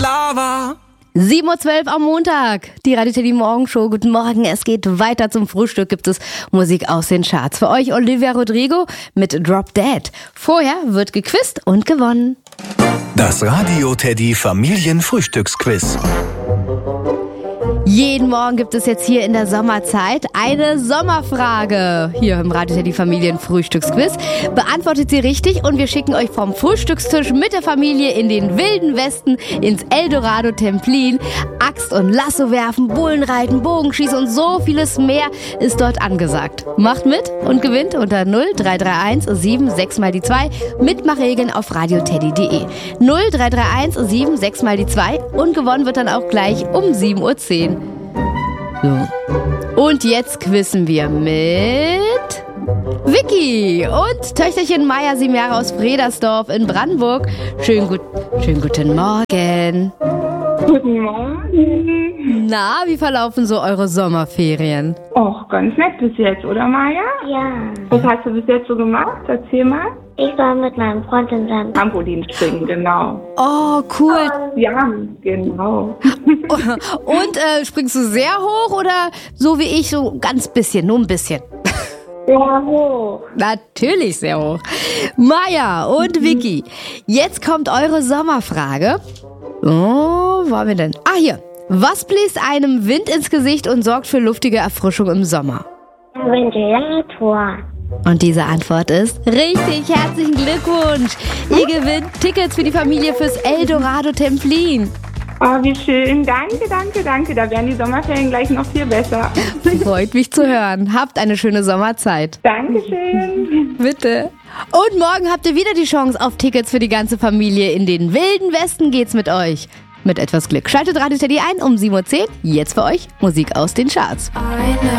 da war. 7:12 Uhr am Montag, die Radio Teddy Morgenshow. Guten Morgen, es geht weiter. Zum Frühstück gibt es Musik aus den Charts. Für euch Olivia Rodrigo mit Drop Dead. Vorher wird gequizt und gewonnen. Das Radio Teddy Familienfrühstücksquiz. Jeden Morgen gibt es jetzt hier in der Sommerzeit eine Sommerfrage. Hier im Radio Teddy Familienfrühstücksquiz. Beantwortet sie richtig und wir schicken euch vom Frühstückstisch mit der Familie in den wilden Westen ins Eldorado Templin. Axt und Lasso werfen, Bullen reiten, Bogenschießen und so vieles mehr ist dort angesagt. Macht mit und gewinnt unter 0331 76 mal die 2. Mitmachregeln auf radioteddy.de. 0331 76 mal die 2 und gewonnen wird dann auch gleich um 7:10 Uhr. So. Und jetzt quizzen wir mit Vicky und Töchterchen Maya 7 Jahre aus Fredersdorf in Brandenburg. Schönen guten Morgen. Guten Morgen. Na, wie verlaufen so eure Sommerferien? Och, ganz nett bis jetzt, oder Maja? Ja, Was hast du bis jetzt so gemacht? Erzähl mal. ich war mit meinem Freund in seinem Trampolin springen, genau. Oh, cool. Ja, genau. Und springst du sehr hoch oder so wie ich, so ganz bisschen, nur ein bisschen? sehr hoch. Natürlich sehr hoch. Maya und Vicky, jetzt kommt eure Sommerfrage. Oh, wo haben wir denn? Ah, hier. Was bläst einem Wind ins Gesicht und sorgt für luftige Erfrischung im Sommer? Ein Ventilator. Und diese Antwort ist richtig. Herzlichen Glückwunsch. Ihr gewinnt Tickets für die Familie fürs Eldorado Templin. Oh, wie schön. Danke, danke, danke. Da werden die Sommerferien gleich noch viel besser. Freut mich zu hören. Habt eine schöne Sommerzeit. Dankeschön. Bitte. Und morgen habt ihr wieder die Chance auf Tickets für die ganze Familie. In den wilden Westen geht's mit euch. Mit etwas Glück. Schaltet Radio Teddy ein um 7:10 Uhr. Jetzt für euch Musik aus den Charts.